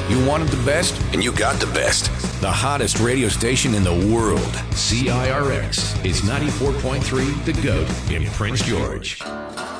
You wanted the best, and you got the best. The hottest radio station in the world. CIRX is 94.3 The GOAT in Prince George.